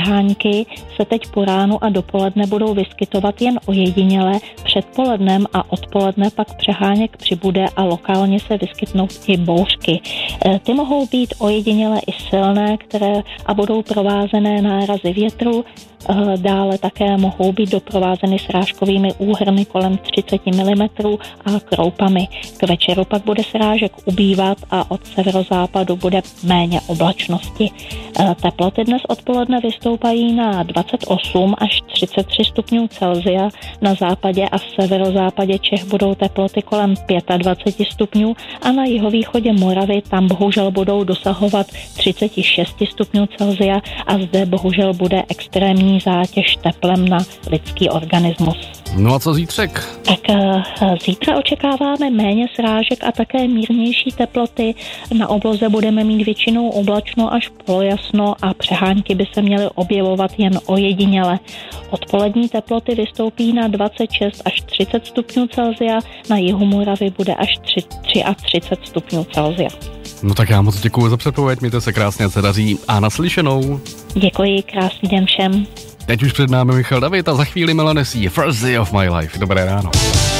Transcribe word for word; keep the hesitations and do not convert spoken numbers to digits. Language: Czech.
Přehánky se teď po ránu a dopoledne budou vyskytovat jen ojediněle, předpolednem a odpoledne pak přeháněk přibude a lokálně se vyskytnou i bouřky. Ty mohou být ojediněle i silné, které a budou provázené nárazy větru. Dále také mohou být doprovázeny srážkovými úhrny kolem třicet milimetrů a kroupami. K večeru pak bude srážek ubývat a od severozápadu bude méně oblačnosti. Teploty dnes odpoledne vystoupají na dvacet osm až třicet tři stupňů Celsia. Na západě a v severozápadě Čech budou teploty kolem dvacet pět stupňů a na jihovýchodě Moravy tam bohužel budou dosahovat třicet šest stupňů Celsia a zde bohužel bude extrémní zátěž teplem na lidský organismus. No a co zítřek? Tak zítra očekáváme méně srážek a také mírnější teploty. Na obloze budeme mít většinou oblačno až polojasno a přehánky by se měly objevovat jen ojediněle. Odpolední teploty vystoupí na dvacet šest až třicet stupňů Celsia, na jihu Moravy bude až třicet tři stupňů Celsia. No tak já moc děkuju za předpověď, mějte se krásně, se daří a naslyšenou. Děkuji, krásný den všem. Teď už před námi Michal David a za chvíli Melanie C. First Day of My Life. Dobré ráno.